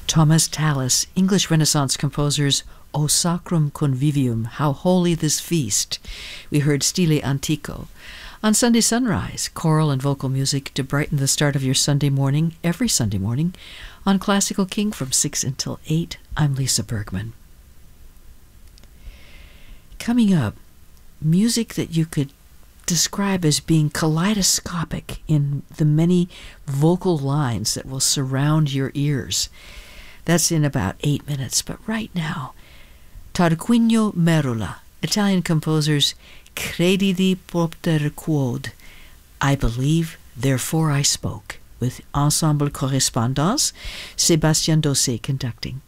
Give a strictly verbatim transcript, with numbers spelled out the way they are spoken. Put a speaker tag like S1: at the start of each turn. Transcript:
S1: Thomas Tallis, English Renaissance composers, O Sacrum Convivium, How Holy This Feast. We heard Stile Antico. On Sunday Sunrise, choral and vocal music to brighten the start of your Sunday morning, every Sunday morning. On Classical King from six until eight, I'm Lisa Bergman. Coming up, music that you could describe as being kaleidoscopic in the many vocal lines that will surround your ears. That's in about eight minutes, but right now, Tarquinio Merula, Italian composers, Credidi propter quod, I believe, therefore I spoke, with Ensemble Correspondance, Sébastien Dossé conducting.